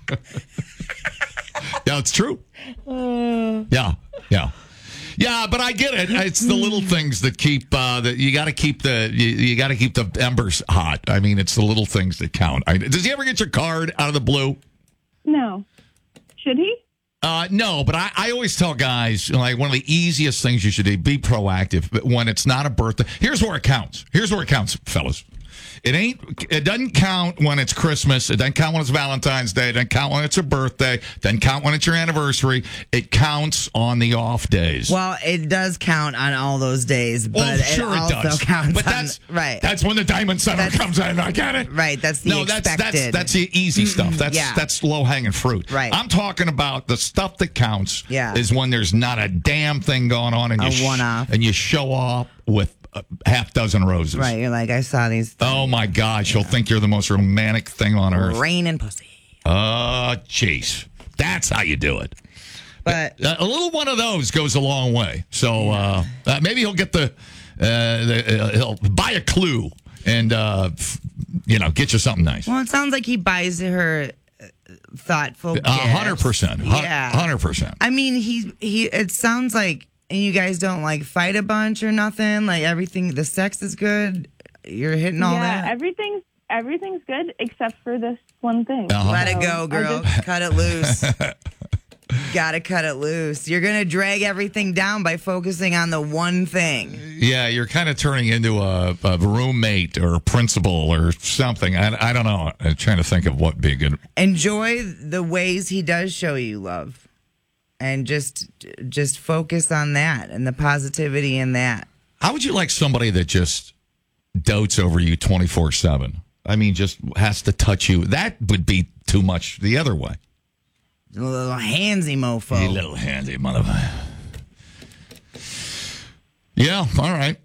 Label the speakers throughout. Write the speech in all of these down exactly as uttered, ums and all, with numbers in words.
Speaker 1: Yeah, it's true. Uh, yeah, yeah. Yeah, but I get it. It's the little things that keep uh, that you got to keep the you, you got to keep the embers hot. I mean, it's the little things that count. I, does he ever get your card out of the blue?
Speaker 2: No. Should he?
Speaker 1: Uh, no, but I, I always tell guys, like, one of the easiest things you should do, be proactive. But when it's not a birthday, here's where it counts. Here's where it counts, fellas. It ain't. It doesn't count when it's Christmas. It doesn't count when it's Valentine's Day. It doesn't count when it's a birthday. It doesn't count when it's your anniversary. It counts on the off days.
Speaker 3: Well, it does count on all those days, but
Speaker 1: well, sure
Speaker 3: it,
Speaker 1: it
Speaker 3: also
Speaker 1: does.
Speaker 3: counts
Speaker 1: but
Speaker 3: on,
Speaker 1: that's
Speaker 3: right.
Speaker 1: That's when the Diamond Center
Speaker 3: that's,
Speaker 1: comes in. I get it.
Speaker 3: Right. That's the
Speaker 1: no.
Speaker 3: expected.
Speaker 1: That's that's that's the easy stuff. That's
Speaker 3: yeah.
Speaker 1: that's low hanging fruit.
Speaker 3: Right.
Speaker 1: I'm talking about the stuff that counts.
Speaker 3: Yeah.
Speaker 1: Is when there's not a damn thing going on, and
Speaker 3: a
Speaker 1: you
Speaker 3: one off,
Speaker 1: sh- and you show up with a half dozen roses.
Speaker 3: Right. You're like, I saw these. Things.
Speaker 1: Oh my God! She'll yeah. think you're the most romantic thing on earth.
Speaker 3: Rain and pussy.
Speaker 1: Oh, jeez. That's how you do it.
Speaker 3: But
Speaker 1: a little one of those goes a long way. So uh, uh, maybe he'll get the, uh, the uh, he'll buy a clue and uh, f- you know get you something nice.
Speaker 3: Well, it sounds like he buys her thoughtful.
Speaker 1: A hundred percent.
Speaker 3: Yeah,
Speaker 1: hundred percent.
Speaker 3: I mean, he he. It sounds like, and you guys don't like fight a bunch or nothing. Like everything, the sex is good. You're hitting all
Speaker 2: yeah,
Speaker 3: that.
Speaker 2: everything's everything's good except for this one thing.
Speaker 1: Uh-huh.
Speaker 3: Let
Speaker 2: so
Speaker 3: it go, girl.
Speaker 2: Just...
Speaker 3: Cut it loose. Gotta cut it loose. You're gonna drag everything down by focusing on the one thing.
Speaker 1: Yeah, you're kind of turning into a, a roommate or a principal or something. I, I don't know. I'm trying to think of what would be good.
Speaker 3: Enjoy the ways he does show you love, and just just focus on that and the positivity in that.
Speaker 1: How would you like somebody that just dotes over you twenty-four seven? I mean, just has to touch you. That would be too much the other way.
Speaker 3: A little handsy mofo.
Speaker 1: You little handsy motherfucker. Yeah, all right.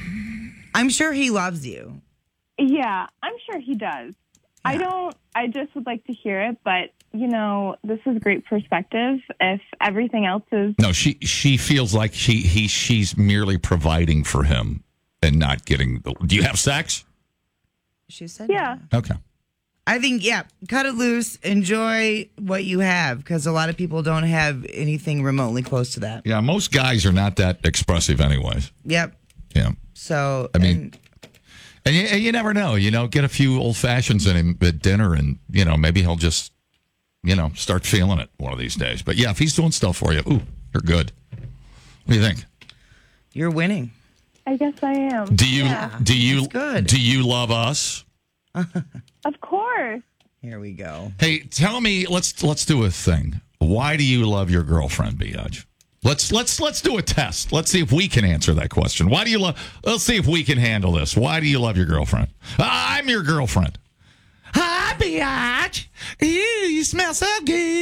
Speaker 3: I'm sure he loves you.
Speaker 2: Yeah, I'm sure he does. Yeah. I don't, I just would like to hear it, but, you know, this is great perspective. If everything else is...
Speaker 1: No, she she feels like she he she's merely providing for him and not getting... The, do you have sex?
Speaker 3: She said
Speaker 2: yeah.
Speaker 3: No.
Speaker 1: Okay.
Speaker 3: I think, yeah, cut it loose. Enjoy what you have, because a lot of people don't have anything remotely close to that.
Speaker 1: Yeah, most guys are not that expressive anyways.
Speaker 3: Yep.
Speaker 1: Yeah.
Speaker 3: So,
Speaker 1: I mean,
Speaker 3: and,
Speaker 1: and you, and you never know. You know, get a few old fashions in him at dinner, and, you know, maybe he'll just, you know, start feeling it one of these days. But, yeah, if he's doing stuff for you, ooh, you're good. What do you think?
Speaker 3: You're winning.
Speaker 2: I guess I am.
Speaker 1: Do you,
Speaker 2: yeah.
Speaker 1: do you,
Speaker 3: good.
Speaker 1: do you love us?
Speaker 2: Of course.
Speaker 3: Here we go.
Speaker 1: Hey, tell me, let's let's do a thing. Why do you love your girlfriend, Biatch? Let's let's let's do a test. Let's see if we can answer that question. Why do you love? Let's see if we can handle this. Why do you love your girlfriend? I'm your girlfriend. Hi, Biatch. Ew, you smell so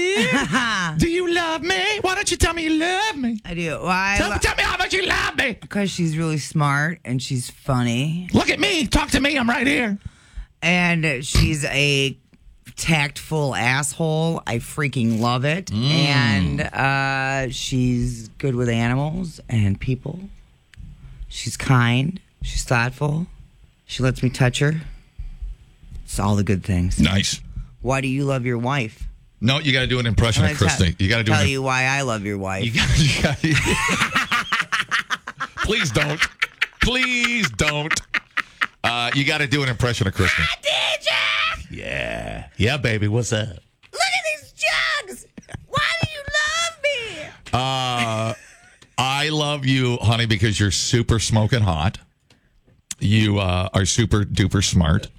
Speaker 1: good. Do you love me? Why don't you tell me you love me?
Speaker 3: I do. Why?
Speaker 1: Tell, lo- tell me how much you love me.
Speaker 3: Because she's really smart and she's funny.
Speaker 1: Look at me. Talk to me. I'm right here.
Speaker 3: And she's a tactful asshole. I freaking love it.
Speaker 1: Mm.
Speaker 3: And uh, she's good with animals and people. She's kind. She's thoughtful. She lets me touch her. It's all the good things.
Speaker 1: Nice.
Speaker 3: Why do you love your wife?
Speaker 1: No, you got to do an impression
Speaker 3: I'm
Speaker 1: of Christy.
Speaker 3: T-
Speaker 1: you got to do.
Speaker 3: Tell
Speaker 1: an,
Speaker 3: you why I love your wife.
Speaker 1: You gotta, you gotta, please don't. Please don't. Uh, you got to do an impression of Christy.
Speaker 3: I did ya?
Speaker 1: Yeah. Yeah, baby. What's up?
Speaker 3: Look at these jugs. Why do you love me?
Speaker 1: Uh, I love you, honey, because you're super smoking hot. You uh, are super duper smart.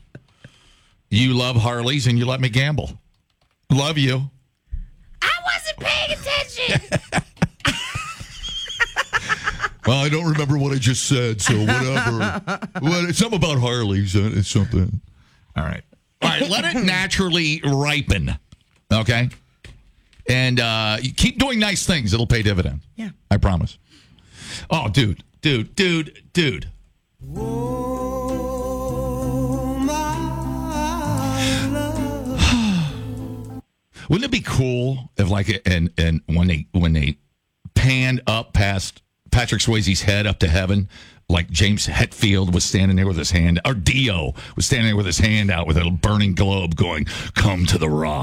Speaker 1: You love Harleys and you let me gamble. Love you.
Speaker 3: I wasn't paying attention.
Speaker 1: Well, I don't remember what I just said, so whatever. Well, it's something about Harleys. Uh, it's something. All right. All right, let it naturally ripen, okay? And uh, you keep doing nice things. It'll pay dividend.
Speaker 3: Yeah.
Speaker 1: I promise. Oh, dude, dude, dude, dude. Wouldn't it be cool if, like, and and when they when they panned up past Patrick Swayze's head up to heaven, like James Hetfield was standing there with his hand, or Dio was standing there with his hand out with a burning globe going, "Come to the rock."